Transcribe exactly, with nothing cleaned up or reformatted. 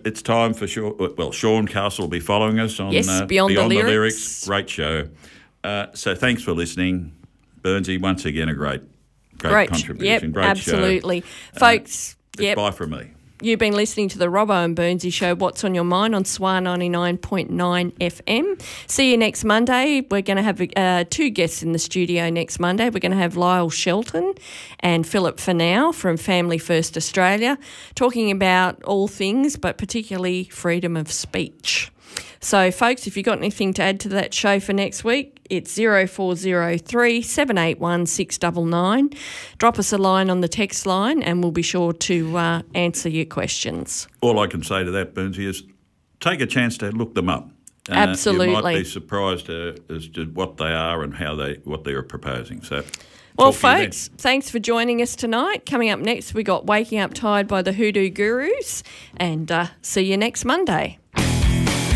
it's time for Sean. Well, Sean Castle will be following us on yes, uh, Beyond, Beyond the, the, lyrics. lyrics. Great show. Uh, so thanks for listening, Burnsy. Once again, a great, great, Great, contribution. yep, Great absolutely, show. folks. Uh, yep. Bye from me. You've been listening to the Robbo and Burnsy Show, What's on Your Mind on S W R ninety-nine point nine F M. See you next Monday. We're going to have uh, two guests in the studio next Monday. We're going to have Lyle Shelton and Philip Fanau from Family First Australia, talking about all things, but particularly freedom of speech. So, folks, if you've got anything to add to that show for next week, it's zero four zero three, seven eight one, six nine nine. Drop us a line on the text line and we'll be sure to uh, answer your questions. All I can say to that, Burnsy, is take a chance to look them up. Uh, Absolutely. You might be surprised uh, as to what they are and how they what they are proposing. So, well, talk to you folks, thanks for joining us tonight. Coming up next, we got Waking Up Tired by the Hoodoo Gurus, and uh, see you next Monday.